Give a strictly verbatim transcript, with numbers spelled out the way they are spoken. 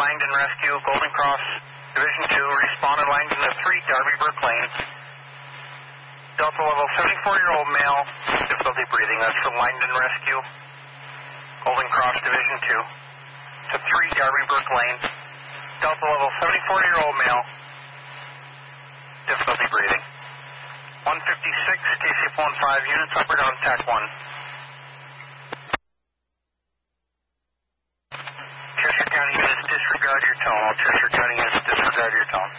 Langdon Rescue, Golden Cross, Division two, responded Langdon to three, Darby Brook Lane. Delta level seventy-four-year-old male, difficulty breathing. That's from Langdon Rescue, Golden Cross, Division two, to three, Darby Brook Lane. Delta level seventy-four-year-old male, difficulty breathing. one fifty-six, K C F one five, units up or down, T A C one. Cheshire County units, disregard your tone. All Cheshire County units, disregard your tone.